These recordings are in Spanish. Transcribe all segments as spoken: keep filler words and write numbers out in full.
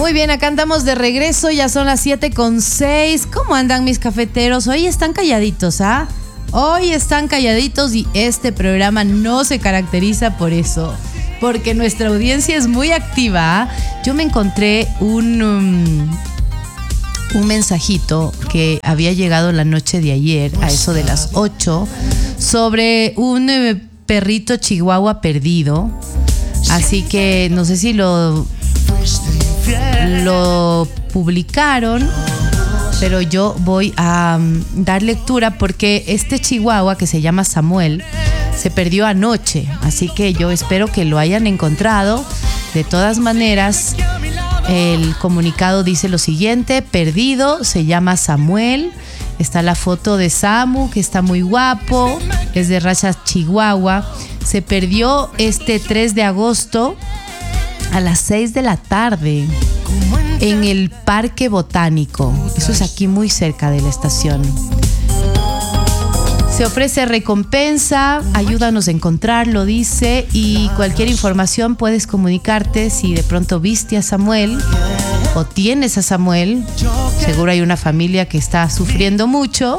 Muy bien, acá andamos de regreso, ya son las siete con seis. ¿Cómo andan mis cafeteros? Hoy están calladitos, ¿ah? Hoy están calladitos y este programa no se caracteriza por eso, porque nuestra audiencia es muy activa. Yo me encontré un, um, un mensajito que había llegado la noche de ayer, a eso de las ocho, sobre un eh, perrito chihuahua perdido. Así que no sé si lo... lo publicaron, pero yo voy a um, dar lectura porque este chihuahua que se llama Samuel se perdió anoche, así que yo espero que lo hayan encontrado. De todas maneras, el comunicado dice lo siguiente: perdido, se llama Samuel. Está la foto de Samu, que está muy guapo, es de raza chihuahua. Se perdió este tres de agosto a las seis de la tarde en el Parque Botánico. Eso es aquí muy cerca de la estación. Se ofrece recompensa, ayúdanos a encontrarlo, dice, y cualquier información puedes comunicarte si de pronto viste a Samuel o tienes a Samuel. Seguro hay una familia que está sufriendo mucho.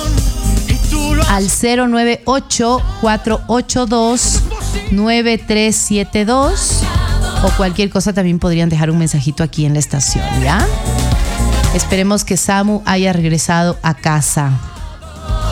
Al cero nueve ocho, cuatro ocho dos, nueve tres siete dos. O cualquier cosa también podrían dejar un mensajito aquí en la estación, ¿ya? Esperemos que Samu haya regresado a casa.